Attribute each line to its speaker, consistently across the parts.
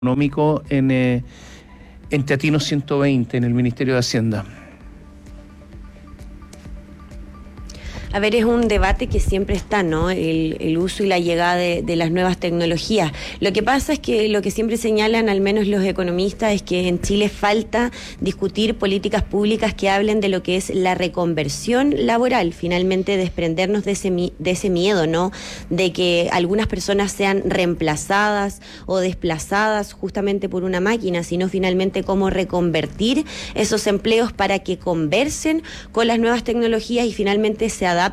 Speaker 1: económico en Teatino 120, en el Ministerio de Hacienda.
Speaker 2: A ver, es un debate que siempre está, ¿no? El uso y la llegada de las nuevas tecnologías. Lo que pasa es que lo que siempre señalan, al menos los economistas, es que en Chile falta discutir políticas públicas que hablen de lo que es la reconversión laboral, finalmente desprendernos de ese miedo, ¿no? De que algunas personas sean reemplazadas o desplazadas justamente por una máquina, sino finalmente cómo reconvertir esos empleos para que conversen con las nuevas tecnologías y finalmente se adapten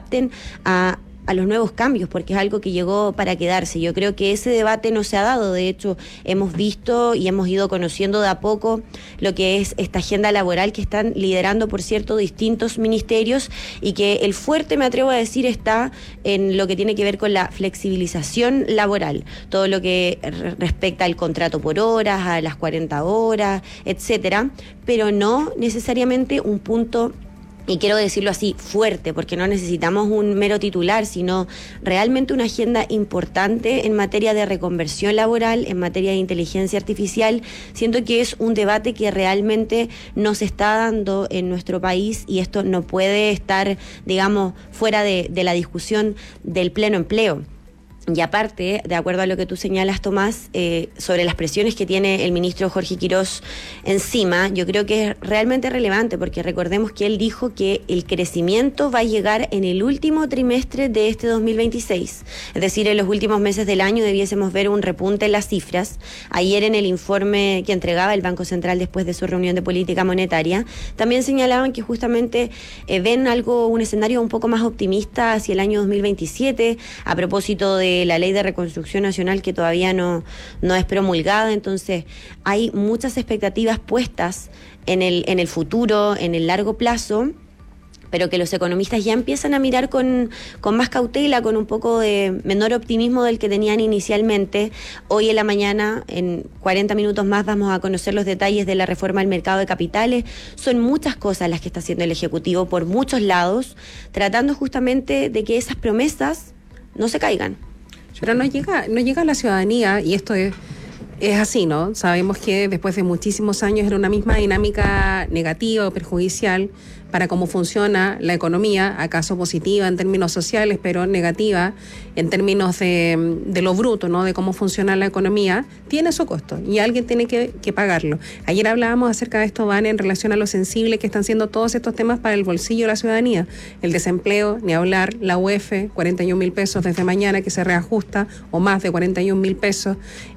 Speaker 2: a los nuevos cambios, porque es algo que llegó para quedarse. Yo creo que ese debate no se ha dado. De hecho, hemos visto y hemos ido conociendo de a poco lo que es esta agenda laboral que están liderando, por cierto, distintos ministerios, y que el fuerte, me atrevo a decir, está en lo que tiene que ver con la flexibilización laboral, todo lo que respecta al contrato por horas, a las 40 horas, etcétera, pero no necesariamente un punto, y quiero decirlo así, fuerte, porque no necesitamos un mero titular, sino realmente una agenda importante en materia de reconversión laboral, en materia de inteligencia artificial. Siento que es un debate que realmente nos está dando en nuestro país, y esto no puede estar, digamos, fuera de la discusión del pleno empleo. Y aparte, de acuerdo a lo que tú señalas, Tomás, sobre las presiones que tiene el ministro Jorge Quirós encima, yo creo que es realmente relevante, porque recordemos que él dijo que el crecimiento va a llegar en el último trimestre de este 2026. Es decir, en los últimos meses del año debiésemos ver un repunte en las cifras. Ayer, en el informe que entregaba el Banco Central después de su reunión de política monetaria, también señalaban que justamente ven un escenario un poco más optimista hacia el año 2027, a propósito de la ley de reconstrucción nacional que todavía no es promulgada. Entonces hay muchas expectativas puestas en el futuro, en el largo plazo, pero que los economistas ya empiezan a mirar con más cautela, con un poco de menor optimismo del que tenían inicialmente. Hoy en la mañana, en 40 minutos más, vamos a conocer los detalles de la reforma al mercado de capitales. Son muchas cosas las que está haciendo el Ejecutivo por muchos lados, tratando justamente de que esas promesas no se caigan.
Speaker 3: Pero no llega a la ciudadanía, y esto es así, ¿no? Sabemos que después de muchísimos años era una misma dinámica negativa o perjudicial para cómo funciona la economía, acaso positiva en términos sociales, pero negativa en términos de lo bruto, ¿no? De cómo funciona la economía, tiene su costo y alguien tiene que pagarlo. Ayer hablábamos acerca de esto, Van, en relación a lo sensible que están siendo todos estos temas para el bolsillo de la ciudadanía. El desempleo, ni hablar, la UEF, 41.000 pesos desde mañana que se reajusta, o más de 41.000 pesos.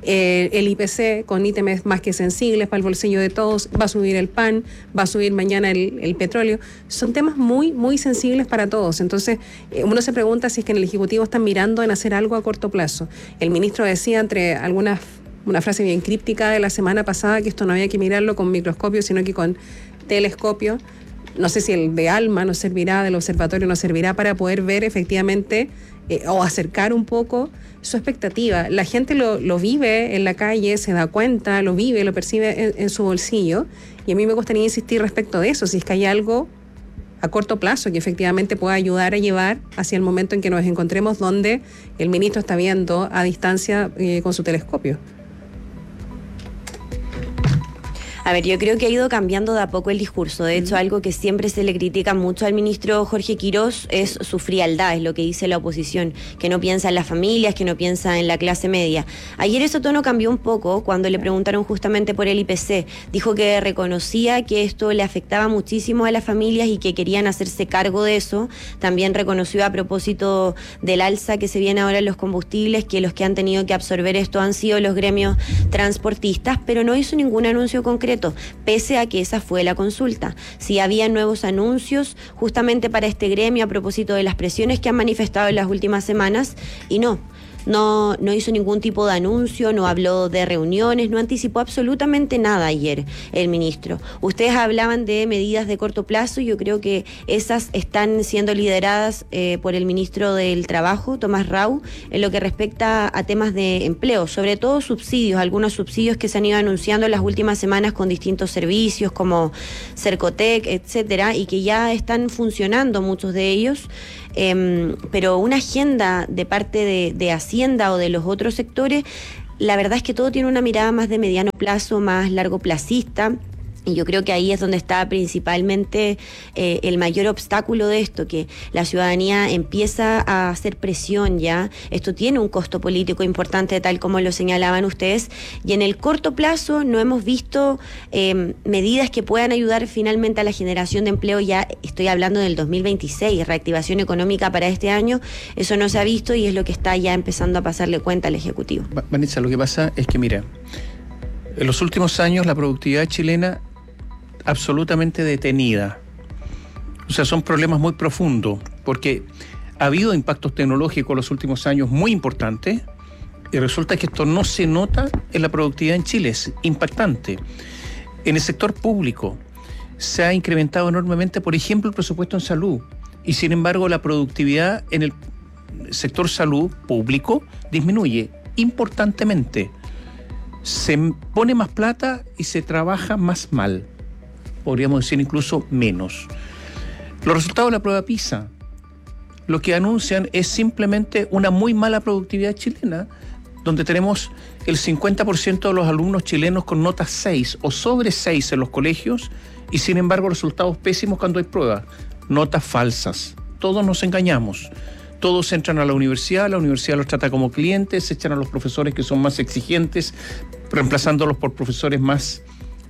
Speaker 3: El IPC, con ítems más que sensibles para el bolsillo de todos, va a subir el pan, va a subir mañana el petróleo. Son temas muy, muy sensibles para todos. Entonces, uno se pregunta si es que en el Ejecutivo están mirando en hacer algo a corto plazo. El ministro decía, entre una frase bien críptica de la semana pasada, que esto no había que mirarlo con microscopio, sino que con telescopio. No sé si el de ALMA nos servirá, del observatorio nos servirá para poder ver efectivamente o acercar un poco su expectativa. La gente lo vive en la calle, se da cuenta, lo vive, lo percibe en su bolsillo, y a mí me gustaría insistir respecto de eso, si es que hay algo a corto plazo que efectivamente pueda ayudar a llevar hacia el momento en que nos encontremos donde el ministro está viendo a distancia con su telescopio.
Speaker 2: A ver, yo creo que ha ido cambiando de a poco el discurso. De hecho, algo que siempre se le critica mucho al ministro Jorge Quirós es su frialdad, es lo que dice la oposición, que no piensa en las familias, que no piensa en la clase media. Ayer ese tono cambió un poco cuando le preguntaron justamente por el IPC. Dijo que reconocía que esto le afectaba muchísimo a las familias y que querían hacerse cargo de eso. También reconoció, a propósito del alza que se viene ahora en los combustibles, que los que han tenido que absorber esto han sido los gremios transportistas, pero no hizo ningún anuncio concreto, pese a que esa fue la consulta. Si había nuevos anuncios justamente para este gremio a propósito de las presiones que han manifestado en las últimas semanas, y no hizo ningún tipo de anuncio, no habló de reuniones, no anticipó absolutamente nada ayer el ministro. Ustedes hablaban de medidas de corto plazo, y yo creo que esas están siendo lideradas por el ministro del Trabajo, Tomás Rau, en lo que respecta a temas de empleo, sobre todo subsidios, algunos subsidios que se han ido anunciando en las últimas semanas con distintos servicios como Cercotec, etcétera, y que ya están funcionando muchos de ellos. Pero una agenda de parte de Hacienda o de los otros sectores la verdad es que todo tiene una mirada más de mediano plazo, más largo placista. Y yo creo que ahí es donde está principalmente el mayor obstáculo de esto, que la ciudadanía empieza a hacer presión ya. Esto tiene un costo político importante, tal como lo señalaban ustedes, y en el corto plazo no hemos visto medidas que puedan ayudar finalmente a la generación de empleo. Ya estoy hablando del 2026, reactivación económica para este año, eso no se ha visto y es lo que está ya empezando a pasarle cuenta al Ejecutivo.
Speaker 1: Vanessa, lo que pasa es que, mira, en los últimos años la productividad chilena absolutamente detenida. O sea, son problemas muy profundos, porque ha habido impactos tecnológicos en los últimos años muy importantes, y resulta que esto no se nota en la productividad en Chile, es impactante. En el sector público se ha incrementado enormemente, por ejemplo, el presupuesto en salud, y sin embargo la productividad en el sector salud público disminuye importantemente. Se pone más plata y se trabaja más mal. Podríamos decir incluso menos. Los resultados de la prueba PISA, lo que anuncian es simplemente una muy mala productividad chilena, donde tenemos el 50% de los alumnos chilenos con notas 6 o sobre 6 en los colegios, y sin embargo resultados pésimos cuando hay pruebas, notas falsas. Todos nos engañamos. Todos entran a la universidad los trata como clientes, echan a los profesores que son más exigentes, reemplazándolos por profesores más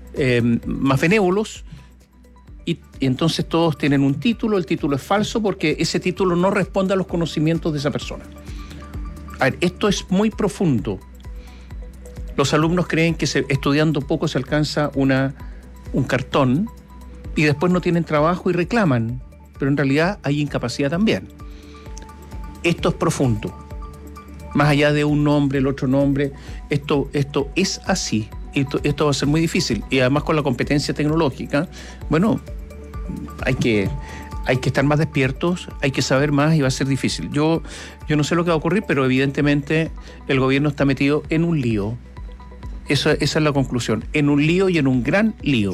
Speaker 1: benévolos, y entonces todos tienen un título, el título es falso porque ese título no responde a los conocimientos de esa persona. A ver, esto es muy profundo. Los alumnos creen que estudiando poco se alcanza un cartón y después no tienen trabajo y reclaman, pero en realidad hay incapacidad también. Esto es profundo. Más allá de un nombre, el otro nombre, esto es así. Esto va a ser muy difícil, y además con la competencia tecnológica, bueno, hay que estar más despiertos, hay que saber más y va a ser difícil. Yo no sé lo que va a ocurrir, pero evidentemente el gobierno está metido en un lío. Esa es la conclusión, en un lío y en un gran lío.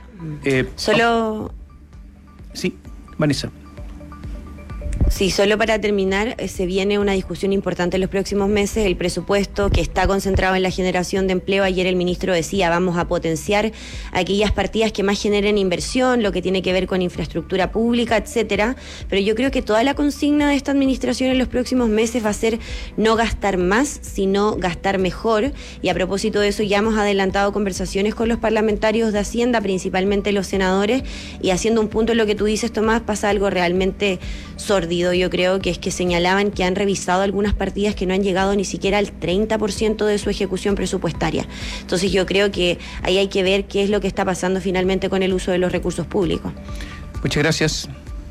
Speaker 1: Sí, Vanessa.
Speaker 2: Sí, solo para terminar, se viene una discusión importante en los próximos meses, el presupuesto que está concentrado en la generación de empleo. Ayer el ministro decía, vamos a potenciar aquellas partidas que más generen inversión, lo que tiene que ver con infraestructura pública, etcétera, pero yo creo que toda la consigna de esta administración en los próximos meses va a ser no gastar más, sino gastar mejor, y a propósito de eso ya hemos adelantado conversaciones con los parlamentarios de Hacienda, principalmente los senadores, y haciendo un punto en lo que tú dices, Tomás, pasa algo realmente sórdido. Yo creo que es que señalaban que han revisado algunas partidas que no han llegado ni siquiera al 30% de su ejecución presupuestaria. Entonces yo creo que ahí hay que ver qué es lo que está pasando finalmente con el uso de los recursos públicos.
Speaker 1: Muchas gracias.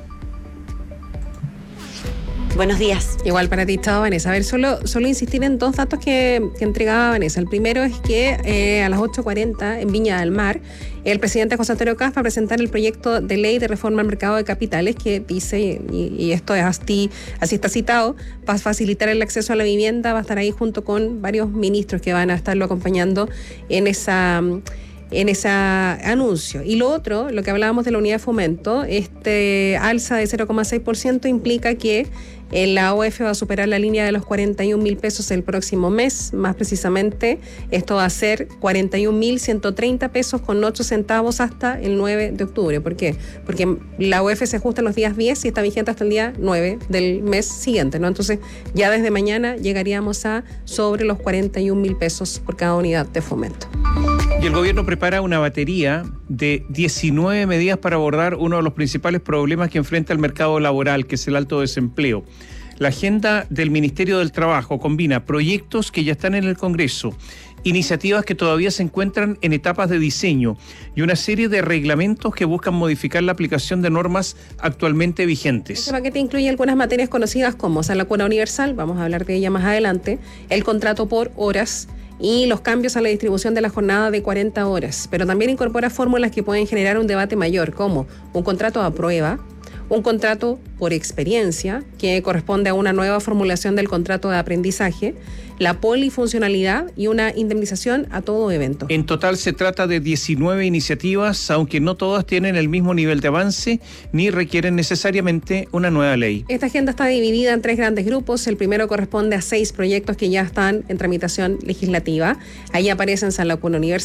Speaker 2: Buenos días.
Speaker 3: Igual para ti, chao, Vanessa. A ver, solo insistir en dos datos que entregaba Vanessa. El primero es que a las 8:40 en Viña del Mar, el presidente José Antonio Kast va a presentar el proyecto de ley de reforma al mercado de capitales que dice, y esto es así está citado, para facilitar el acceso a la vivienda. Va a estar ahí junto con varios ministros que van a estarlo acompañando en ese anuncio. Y lo otro, lo que hablábamos de la unidad de fomento, este alza de 0,6% implica que la OF va a superar la línea de los 41.000 pesos el próximo mes. Más precisamente, esto va a ser 41.130 pesos con 8 centavos hasta el 9 de octubre. ¿Por qué? Porque la OF se ajusta los días 10 y está vigente hasta el día 9 del mes siguiente, ¿no? Entonces, ya desde mañana llegaríamos a sobre los 41.000 pesos por cada unidad de fomento.
Speaker 1: Y el gobierno prepara una batería de 19 medidas para abordar uno de los principales problemas que enfrenta el mercado laboral, que es el alto desempleo. La agenda del Ministerio del Trabajo combina proyectos que ya están en el Congreso, iniciativas que todavía se encuentran en etapas de diseño y una serie de reglamentos que buscan modificar la aplicación de normas actualmente vigentes.
Speaker 3: Este paquete incluye algunas materias conocidas como la cuna universal, vamos a hablar de ella más adelante, el contrato por horas y los cambios a la distribución de la jornada de 40 horas, pero también incorpora fórmulas que pueden generar un debate mayor, como un contrato a prueba, un contrato por experiencia, que corresponde a una nueva formulación del contrato de aprendizaje, la polifuncionalidad y una indemnización a todo evento.
Speaker 1: En total se trata de 19 iniciativas, aunque no todas tienen el mismo nivel de avance ni requieren necesariamente una nueva ley.
Speaker 3: Esta agenda está dividida en 3 grandes grupos. El primero corresponde a 6 proyectos que ya están en tramitación legislativa. Ahí aparecen San Lacuna Universidad,